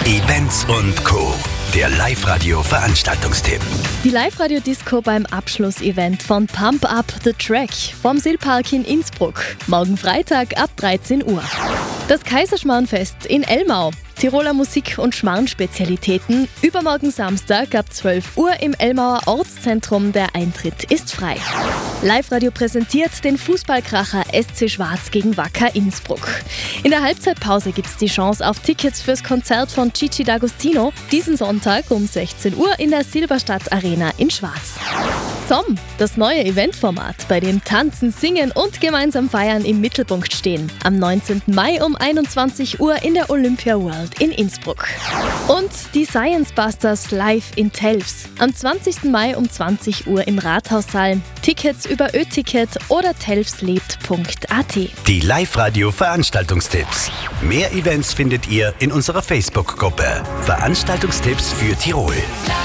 Events und Co. Der Live-Radio-Veranstaltungstipp. Die Live-Radio-Disco beim Abschlussevent von Pump Up the Track vom Silpark in Innsbruck. Morgen Freitag ab 13 Uhr. Das Kaiserschmarrnfest in Elmau. Tiroler Musik- und Schmarrn-Spezialitäten. Übermorgen Samstag ab 12 Uhr im Elmauer Ortszentrum. Der Eintritt ist frei. Live-Radio präsentiert den Fußballkracher SC Schwarz gegen Wacker Innsbruck. In der Halbzeitpause gibt es die Chance auf Tickets fürs Konzert von Gigi D'Agostino. Diesen Sonntag um 16 Uhr in der Silberstadt Arena in Schwarz. ZOM, das neue Eventformat, bei dem Tanzen, Singen und gemeinsam Feiern im Mittelpunkt stehen. Am 19. Mai um 21 Uhr in der Olympia World in Innsbruck. Und die Science Busters live in Telfs. Am 20. Mai um 20 Uhr im Rathaussaal. Tickets über Ö-Ticket oder telfslebt.at. Die Live-Radio-Veranstaltungstipps. Mehr Events findet ihr in unserer Facebook-Gruppe. Veranstaltungstipps für Tirol.